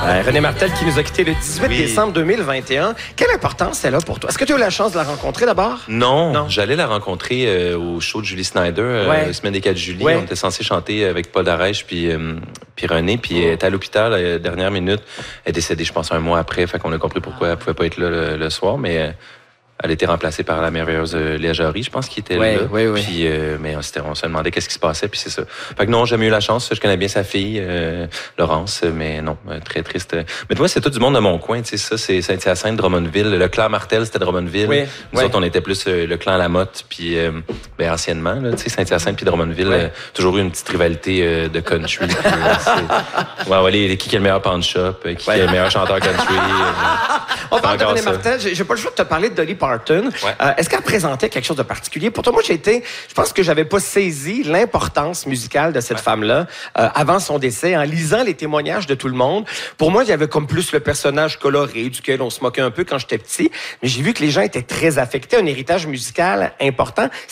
René Martel qui nous a quittés le 18 décembre 2021. Quelle importance elle a pour toi? Est-ce que tu as eu la chance de la rencontrer d'abord? Non. J'allais la rencontrer au show de Julie Snyder, la semaine des 4 juillet. On était censé chanter avec Paul Darèche puis René, puis elle était à l'hôpital la dernière minute. Elle est décédée, je pense, un mois après, fait qu'on a compris pourquoi elle pouvait pas être là le soir, mais... Elle a été remplacée par la merveilleuse Léa Jarry, je pense, qui était là. Oui. Puis, mais on se demandait qu'est-ce qui se passait, puis c'est ça. Fait que non, j'ai jamais eu la chance. Je connais bien sa fille, Laurence, mais non, très triste. Mais toi, c'est tout du monde de mon coin, tu sais, ça, c'est Saint-Hyacinthe, Drummondville. Le clan Martel, c'était Drummondville. Nous autres, on était plus le clan Lamotte, puis anciennement, tu sais, Saint-Hyacinthe puis Drummondville, toujours eu une petite rivalité de country. Qui est le meilleur pawn shop, qui est le meilleur chanteur country. On parle de René Martel. J'ai pas le choix de te parler de Dolly Parton. Est-ce qu'elle présentait quelque chose de particulier? Pour toi, moi, je pense que j'avais pas saisi l'importance musicale de cette femme-là avant son décès, en lisant les témoignages de tout le monde. Pour moi, il y avait comme plus le personnage coloré, duquel on se moquait un peu quand j'étais petit, mais j'ai vu que les gens étaient très affectés, un héritage musical important.